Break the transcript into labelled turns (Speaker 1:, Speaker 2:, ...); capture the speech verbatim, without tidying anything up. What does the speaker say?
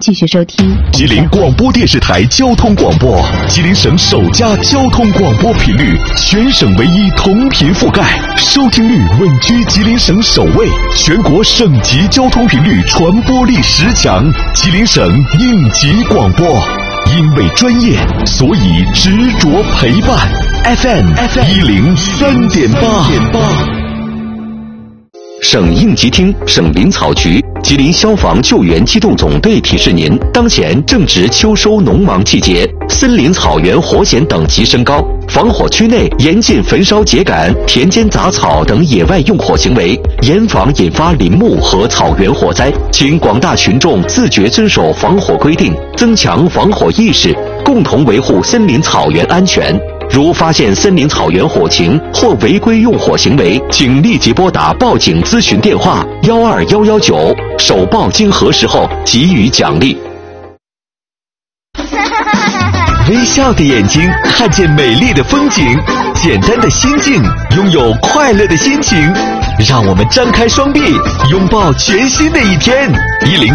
Speaker 1: 继续收听
Speaker 2: 吉林广播电视台交通广播，吉林省首家交通广播频率，全省唯一同频覆盖，收听率稳居吉林省首位，全国省级交通频率传播力十强，吉林省应急广播。因为专业，所以执着陪伴。F M 一零三点八。
Speaker 3: 省应急厅、省林草局、吉林消防救援机动总队提示您：当前正值秋收农忙季节，森林草原火险等级升高，防火区内严禁焚烧秸秆、田间杂草等野外用火行为，严防引发林木和草原火灾。请广大群众自觉遵守防火规定，增强防火意识，共同维护森林草原安全。如发现森林草原火情或违规用火行为，请立即拨打报警咨询电话幺二幺幺九，首报经核实后给予奖励。
Speaker 2: 微笑的眼睛看见美丽的风景，简单的心境拥有快乐的心情，让我们张开双臂，拥抱全新的一天。一零